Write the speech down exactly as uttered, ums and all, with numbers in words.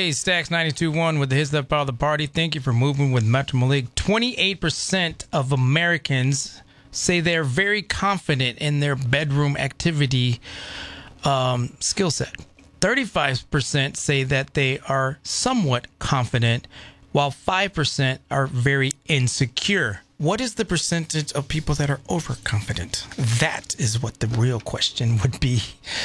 Hey, Stacks ninety-two point one with the His That Part of the Party. Thank you for moving with Metro Malik. twenty-eight percent of Americans say they're very confident in their bedroom activity um, skill set. thirty-five percent say that they are somewhat confident, while five percent are very insecure. What is the percentage of people that are overconfident? That is what the real question would be.